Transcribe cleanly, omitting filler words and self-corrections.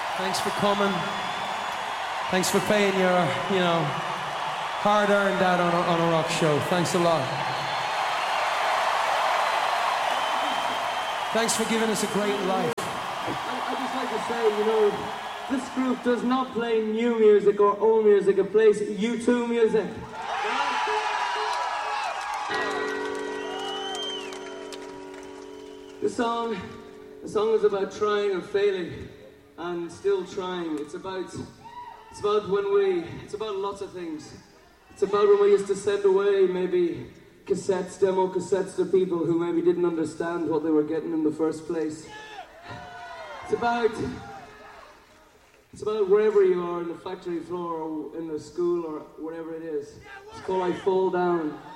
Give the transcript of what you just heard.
Thanks for coming. Thanks for paying your, hard-earned that on a rock show. Thanks a lot. Thanks for giving us a great life. I'd just like to say, this group does not play new music or old music. It plays U2 music. The song is about trying and failing and still trying. It's about lots of things. It's about when we used to send away maybe demo cassettes to people who maybe didn't understand what they were getting in the first place. It's about wherever you are, in the factory floor or in the school or whatever it is. It's called I Fall Down.